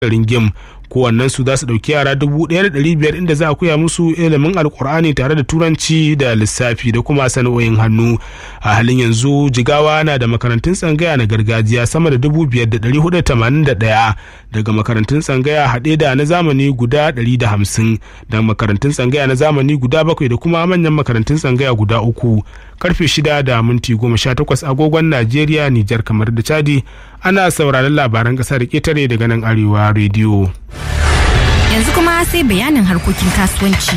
ringim. Kowannen su za su ɗauki yara 1,500 inda za a koya musu ilimin alkur'ani tare da turanci da lissafi da kuma sana'o'in hannu. A halin yanzu Jigawa na da makarantun tsangaya na gargajiya sama da 5,481 daga makarantun tsangaya haɗe da na zamani guda 150 da makarantun tsangaya na zamani guda 7 da kuma manyan makarantun tsangaya guda 3. Karfe 6:18 agogon Najeriya, Nijar, kamar da Chadi. Ana sauraron labaran ƙasa da ƙetare daga nan Arewa rediyo. Yanzu kuma sai bayanin harkokin kasuwanci.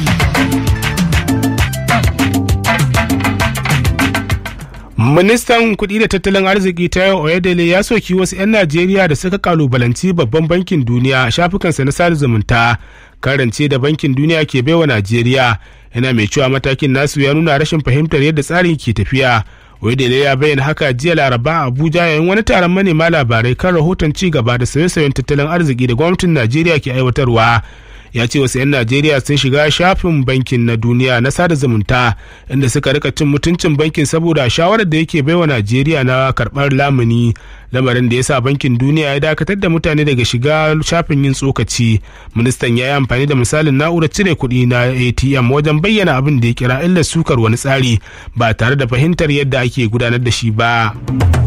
Ministan kuɗi da tattalin arziki Tayo Oyedele ya soki wasu 'yan Najeriya da suka kalubalanci babban bankin duniya a shafukansa na sada zumunta karance da bankin duniya ke baiwa Najeriya. Yana mai cewa matakin nasu ya nuna rashin fahimtar yadda tsarin ke tafiya. Oyedele ya bayyana haka jiya Laraba a Abuja yayin wani taron manema labarai kan rahoton ci gaba da sauye-sauyen tattalin arziki da gwamnatin Najeriya ke aiwatarwa. Ya ce wasu 'yan Najeriya sun shiga shafin bankin na duniya na sada zumunta inda suka rika cin mutuncin bankin saboda shawarar da yake baiwa Najeriya na karɓar lamuni, lamarin da ya sa bankin duniya ya dakatar da mutane daga shiga shafin yin tsokaci. Ministan ya yi amfani da misalin na'urar cire kuɗi na ATM wajen bayyana abin da ya kira illar sukar wani tsari ba tare da fahimtar yadda ake gudanar da shi ba.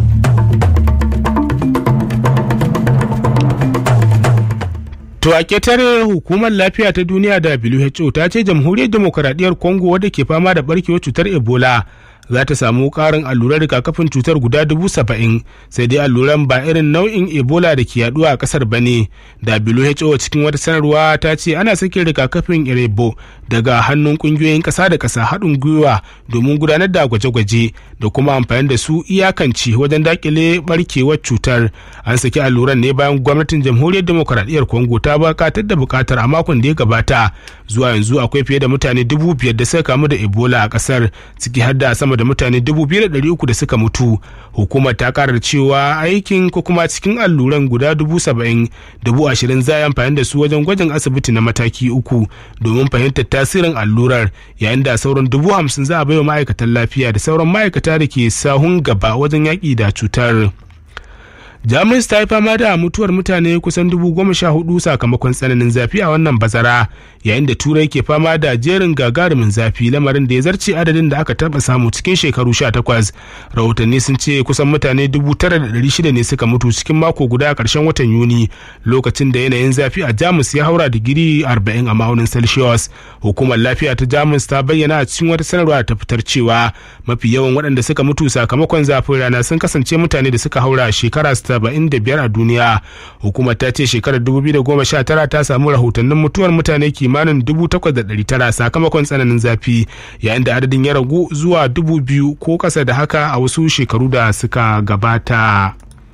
To a ƙetare hukumar lafiya ta duniya WHO ta ce jamhuriyar demokaradiyyar Congo wadda ke fama da barkewar cutar Ebola za ta samu ƙarin allurar rigakafin cutar guda 70,000 sai dai alluran ba irin nau'in Ebola da ke yaduwa a ƙasar ba ne. WHO cikin wata sanarwa ta ce ana sakin rigakafin Erebo daga hannun ƙungiyoyin ƙasa da ƙasa haɗin gwiwa domin gudanar da gwaje-gwaje da kuma amfani da su iyakanci wajen dakile barkewar cutar. An saki alluran ne bayan gwamnatin jamhuriyar demokaradiyyar Congo ta buƙatar da buƙatar a makon da ya gabata. Zuwa yanzu akwai fiye da mutane 5,000 da suka kamu da Ebola a ƙasar, ciki har da sama da mutane 2,300 da suka mutu. Hukumar ta karar cewa aikin ko kuma cikin alluran guda 70,000, 20,000 za a yi amfani da su wajen gwajin asibiti na mataki 3 domin fahimtar tasirin allurar, yayin da sauran 50,000 za a baiwa ma'aikatan lafiya da sauran ma'aikata da ke sahun gaba wajen yaƙi da cutar. Jamus ta yi fama da mutuwar mutane kusan 14,000 sakamakon tsananin zafi a wannan bazara, yayin da Turai ke fama da jerin gagarumin zafi, lamarin da ya zarce adadin da aka taɓa samu cikin shekaru 18. Rahotanni sun ce kusan mutane 9,600 ne suka mutu cikin mako guda a ƙarshen watan Yuni, lokacin da yanayin zafi a Jamus ya haura digiri 40 a ma'aunin Celsius. Hukumar lafiya ta Jamus ta bayyana a cikin wata sanarwa ta fitar cewa mafi yawan waɗanda suka mutu sakamakon zafin rana sun kasance mutane da suka haura shekara 75 a duniya. Hukumar ta ce shekarar 2019 ta samu rahotannin mutuwar mutane kimanin 8,900 sakamakon tsananin zafi, yayin da adadin ya ragu zuwa 2,000 ko kasa da haka a wasu shekaru da suka gabata.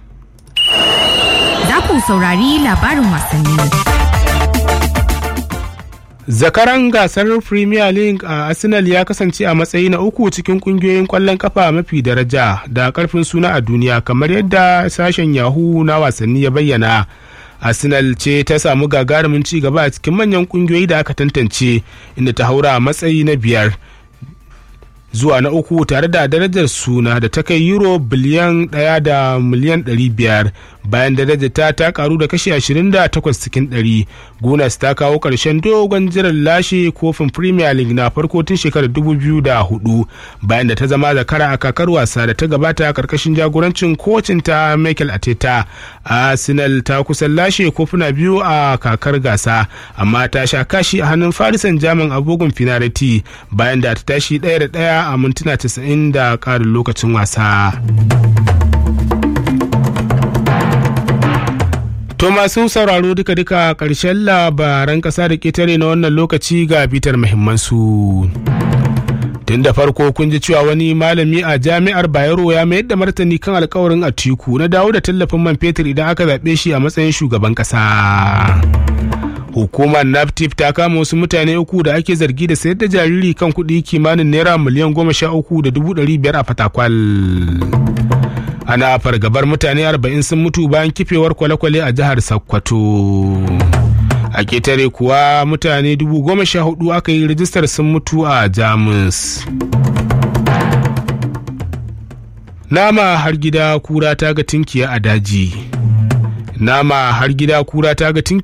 Za ku saurari labarin wasanni. Zakaran gasar Premier League a Arsenal ya kasance a matsayi na 3 cikin kungiyoyin kwallon kafa mafi daraja da karfin suna a duniya, kamar yadda sashen Yahoo na wasanni ya bayyana. Arsenal ce ta samu gagarumin ci gaba a cikin manyan kungiyoyi da aka tantance, inda ta haura matsayi na 5 zuwa na 3 tare da darajar suna da ta kai euro biliyan 1 da miliyan 500, bayan darajar ta karu da kashi 28 cikin 100. Gunners ta kawo ƙarshen dogon jiran lashe kofin Premier League na farko tun shekarar 2004 bayan da ta zama zakara a kakar wasa da ta gabata karkashin jagorancin kocin ta Mikel Arteta. Arsenal ta kusan lashe kofuna 2 a kakar gasa, amma ta sha kashi a hannun Paris Saint-Germain a bugun finality bayan da ta tashi 1-1 a mintuna 90 da ƙarin lokacin wasa. To masu sauraro duka-duka ƙarshen labaran ƙasa da ƙetare na wannan lokaci ga bitar muhimmansu. Tun da farko kun ji cewa wani malami a jami'ar Bayero ya mayar da martani kan alkawarin Atiku na dawo da tallafin man fetur idan aka zaɓe shi a matsayin shugaban ƙasa. Hukumar NAFTIP ta kama wasu mutane 3 da ake zargi da sayar da jariri kan kuɗi kimanin naira miliyan 13,500 a Fatakwal. Ana fargabar mutane 40 sun mutu bayan kifewar kwale-kwale a jihar Sokoto. A ketare kuwa mutane 14,000 aka yi rijistar sun mutu a Jamus. Nama har gida kura ta ga tinkiya a daji. nama har gida kura ta ga